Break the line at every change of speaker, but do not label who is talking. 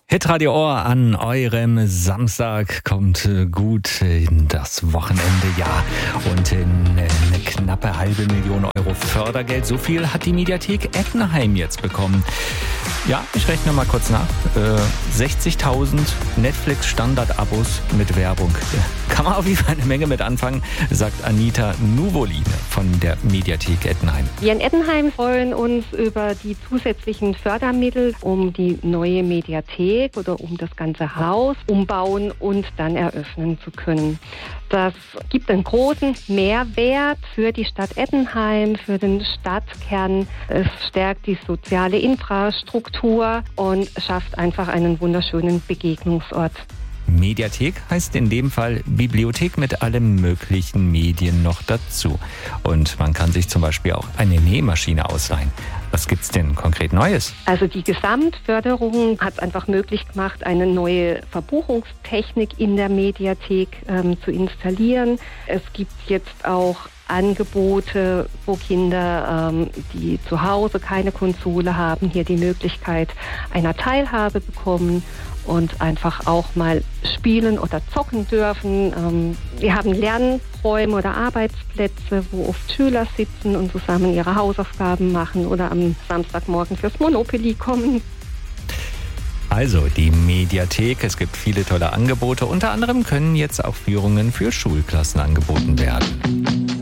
Hitradio Ohr an eurem Samstag kommt gut in das Wochenende, ja. Und eine knappe 500.000 Euro Fördergeld. So viel hat die Mediathek Ettenheim jetzt bekommen. Ja, ich rechne mal kurz nach. 60.000 Netflix-Standard-Abos mit Werbung. Kann man auf jeden Fall eine Menge mit anfangen, sagt Anita Nuvolin von der Mediathek Ettenheim.
Wir in Ettenheim freuen uns über die zusätzlichen Fördermittel, um die neue Mediathek oder um das ganze Haus umbauen und dann eröffnen zu können. Das gibt einen großen Mehrwert für die Stadt Ettenheim, für den Stadtkern. Es stärkt die soziale Infrastruktur und schafft einfach einen wunderschönen Begegnungsort.
Mediathek heißt in dem Fall Bibliothek mit allen möglichen Medien noch dazu. Und man kann sich zum Beispiel auch eine Nähmaschine ausleihen. Was gibt's denn konkret Neues?
Also die Gesamtförderung hat es einfach möglich gemacht, eine neue Verbuchungstechnik in der Mediathek zu installieren. Es gibt jetzt auch Angebote, wo Kinder, die zu Hause keine Konsole haben, hier die Möglichkeit einer Teilhabe bekommen und einfach auch mal spielen oder zocken dürfen. Wir haben Lernräume oder Arbeitsplätze, wo oft Schüler sitzen und zusammen ihre Hausaufgaben machen oder am Samstagmorgen fürs Monopoly kommen.
Also die Mediathek, es gibt viele tolle Angebote. Unter anderem können jetzt auch Führungen für Schulklassen angeboten werden.